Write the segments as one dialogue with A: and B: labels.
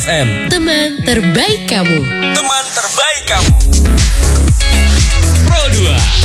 A: FM.
B: Teman terbaik kamu.
A: Teman terbaik kamu. Pro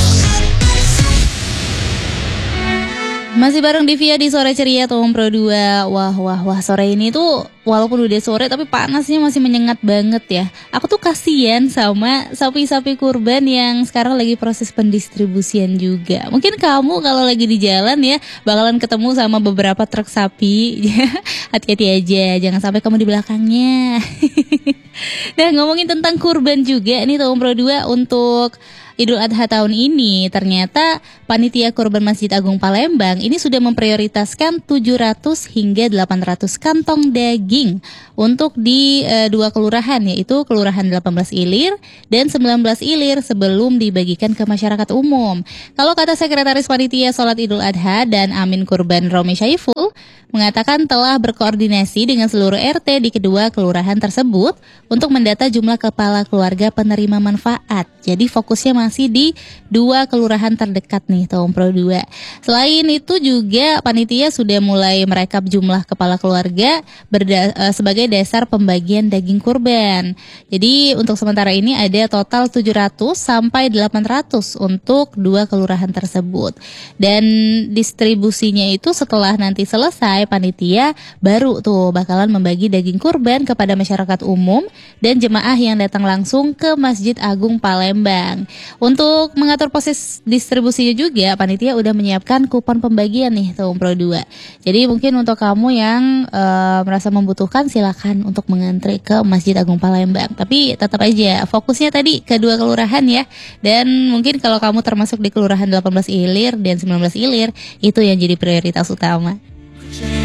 A: 2.
C: Masih bareng Divya di Sore Ceria Tom Pro 2. Wah, sore ini tuh walaupun udah sore tapi panasnya masih menyengat banget ya. Aku tuh kasihan sama sapi-sapi kurban yang sekarang lagi proses pendistribusian juga. Mungkin kamu kalau lagi di jalan ya bakalan ketemu sama beberapa truk sapi. Hati-hati aja, jangan sampai kamu di belakangnya. Nah, ngomongin tentang kurban juga nih Tom Pro 2 untuk Idul Adha tahun ini, ternyata Panitia Kurban Masjid Agung Palembang ini sudah memprioritaskan 700 hingga 800 kantong daging untuk di dua kelurahan, yaitu Kelurahan 18 Ilir dan 19 Ilir sebelum dibagikan ke masyarakat umum. Kalau kata Sekretaris Panitia Sholat Idul Adha dan Amin Kurban Romi Syaiful, mengatakan telah berkoordinasi dengan seluruh RT di kedua kelurahan tersebut untuk mendata jumlah kepala keluarga penerima manfaat. Jadi fokusnya masih di dua kelurahan terdekat nih tahun Pro 2. Selain itu juga panitia sudah mulai merekap jumlah kepala keluarga sebagai dasar pembagian daging kurban. Jadi untuk sementara ini ada total 700 sampai 800 untuk dua kelurahan tersebut. Dan distribusinya itu setelah nanti selesai, panitia baru tuh bakalan membagi daging kurban kepada masyarakat umum dan jemaah yang datang langsung ke Masjid Agung Palembang. Untuk mengatur proses distribusinya juga, panitia udah menyiapkan kupon pembagian nih tahun Pro 2. Jadi mungkin untuk kamu yang merasa membutuhkan, silakan untuk mengantri ke Masjid Agung Palembang. Tapi tetap aja fokusnya tadi ke dua kelurahan ya. Dan mungkin kalau kamu termasuk di Kelurahan 18 Ilir dan 19 Ilir, itu yang jadi prioritas utama.